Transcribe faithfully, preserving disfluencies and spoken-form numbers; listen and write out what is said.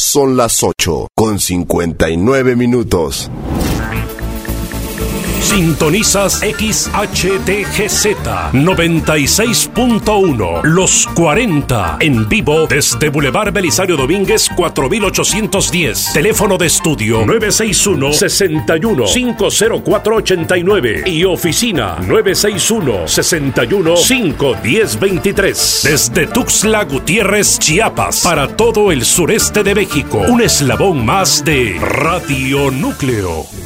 Son las ocho con cincuenta y nueve minutos. Sintonizas X H D G Z noventa y seis punto uno, Los cuarenta, en vivo desde Boulevard Belisario Domínguez cuatro mil ochocientos diez. Teléfono de estudio nueve seis uno, seis uno, cinco cero cuatro ocho nueve y oficina nueve seis uno, seis uno, cinco uno cero dos tres. Desde Tuxtla Gutiérrez, Chiapas, para todo el sureste de México, un eslabón más de Radio Núcleo.